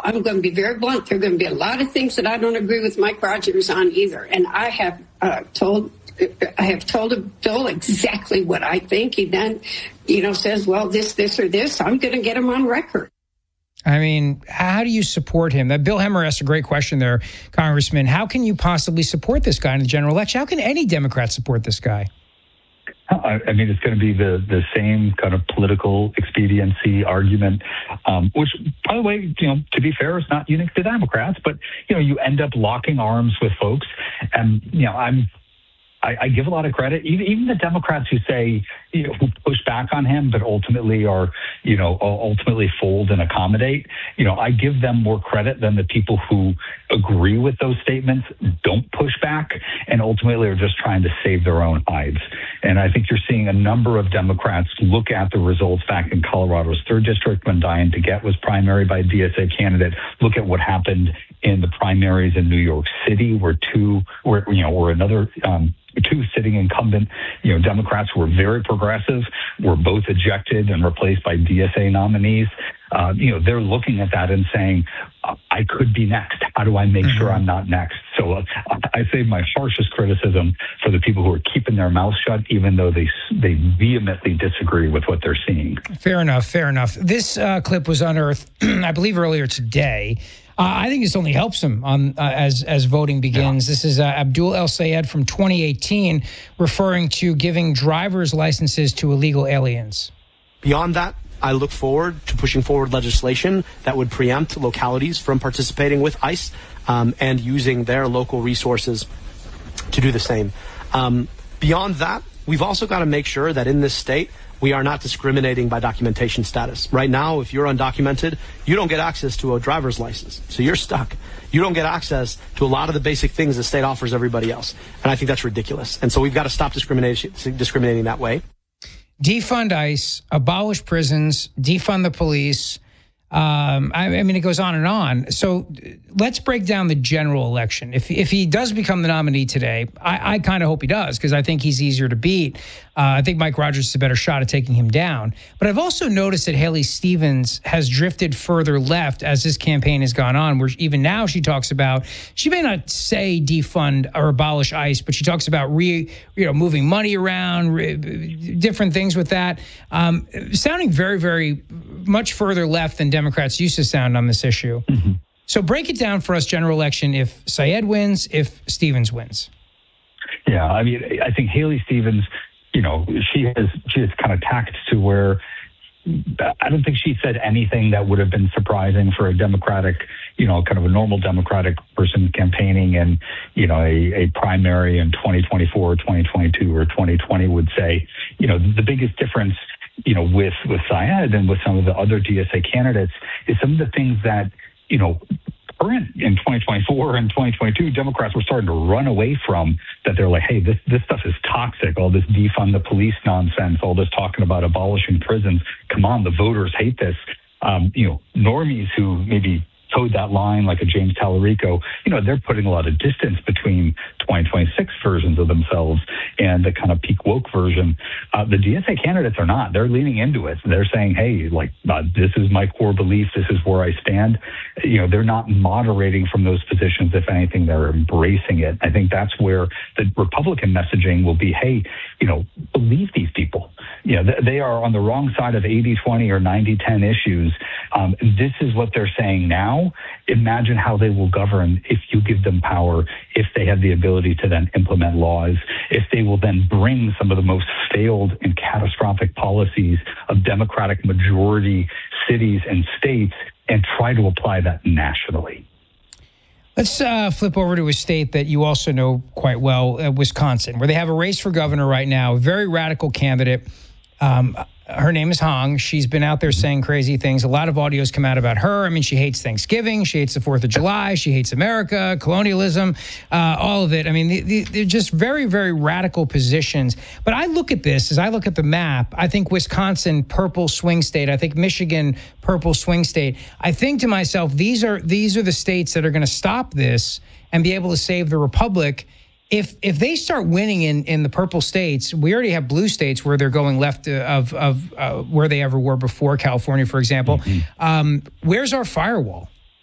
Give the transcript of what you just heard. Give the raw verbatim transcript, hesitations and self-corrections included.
I'm going to be very blunt. There are going to be a lot of things that I don't agree with Mike Rogers on either. And I have uh, told I have told Bill exactly what I think. He then, you know, says, well, this, this, or this. I'm going to get him on record. I mean, how do you support him? That Bill Hemmer asked a great question there, Congressman. How can you possibly support this guy in the general election? How can any Democrat support this guy? I mean, it's going to be the, the same kind of political expediency argument, um, which, by the way, you know, to be fair, is not unique to Democrats. But, you know, you end up locking arms with folks. And, you know, I'm I, I give a lot of credit, even, even the Democrats who say, you know, who push back on him, but ultimately are, you know, ultimately fold and accommodate. You know, I give them more credit than the people who agree with those statements, don't push back, and ultimately are just trying to save their own hides. And I think you're seeing a number of Democrats look at the results back in Colorado's third district when Diane DeGette was primaried by a D S A candidate. Look at what happened in the primaries in New York City, where two, where, you know, where another, um, two sitting incumbent, you know, Democrats who were very progressive were both ejected and replaced by D S A nominees. Uh, you know, they're looking at that and saying, I could be next. How do I make mm-hmm. sure I'm not next? So uh, I save my harshest criticism for the people who are keeping their mouths shut, even though they they vehemently disagree with what they're seeing. Fair enough. Fair enough. This uh, clip was unearthed, I believe, earlier today. Uh, I think this only helps him on uh, as as voting begins. Yeah. This is uh, Abdul El Sayed from twenty eighteen, referring to giving driver's licenses to illegal aliens. Beyond that, I look forward to pushing forward legislation that would preempt localities from participating with ICE um, and using their local resources to do the same. Um, beyond that, we've also got to make sure that in this state, we are not discriminating by documentation status. Right now, if you're undocumented, you don't get access to a driver's license. So you're stuck. You don't get access to a lot of the basic things the state offers everybody else. And I think that's ridiculous. And so we've got to stop discrimination, discriminating that way. Defund ICE, abolish prisons, defund the police. Um, I, I mean, it goes on and on. So let's break down the general election. If if he does become the nominee today, I, I kind of hope he does, because I think he's easier to beat. Uh, I think Mike Rogers is a better shot at taking him down. But I've also noticed that Haley Stevens has drifted further left as this campaign has gone on, where even now she talks about, she may not say defund or abolish ICE, but she talks about re, you know, moving money around, re, different things with that, um, sounding very, very much further left than Democrats used to sound on this issue. Mm-hmm. So break it down for us, general election, if Sayed wins, if Stevens wins. Yeah, I mean, I think Haley Stevens, you know, she has she has kind of tacked to where I don't think she said anything that would have been surprising for a Democratic, you know, kind of a normal Democratic person campaigning in, you know, a, a primary in twenty twenty-four, twenty twenty-two, or twenty twenty would say. You know, the biggest difference, you know, with, with Sayed and with some of the other D S A candidates is some of the things that, you know, current in twenty twenty-four and twenty twenty-two, Democrats were starting to run away from, that they're like, hey, this, this stuff is toxic, all this defund the police nonsense, all this talking about abolishing prisons. Come on, the voters hate this. Um, you know, normies who maybe towed that line, like a James Tallarico, you know, they're putting a lot of distance between twenty twenty-six versions of themselves and the kind of peak woke version. Uh, the D S A candidates are not. They're leaning into it. They're saying, hey, like, uh, this is my core belief. This is where I stand. You know, they're not moderating from those positions. If anything, they're embracing it. I think that's where the Republican messaging will be, hey, you know, believe these people. You know, they are on the wrong side of eighty twenty or ninety ten issues. Um, this is what they're saying now. Imagine how they will govern if you give them power, if they have the ability to then implement laws, if they will then bring some of the most failed and catastrophic policies of Democratic majority cities and states and try to apply that nationally. Let's uh, flip over to a state that you also know quite well, uh, Wisconsin, where they have a race for governor right now, a very radical candidate. Um, her name is Hong. She's been out there saying crazy things. A lot of audios come out about her. I mean, she hates Thanksgiving. She hates the fourth of July. She hates America, colonialism, uh, all of it. I mean, the, the, they're just very, very radical positions. But I look at this, as I look at the map, I think Wisconsin, purple swing state. I think Michigan, purple swing state. I think to myself, these are these are the states that are going to stop this and be able to save the republic. If if they start winning in, in the purple states, we already have blue states where they're going left of of uh, where they ever were before, California, for example. Mm-hmm. Um, where's our firewall?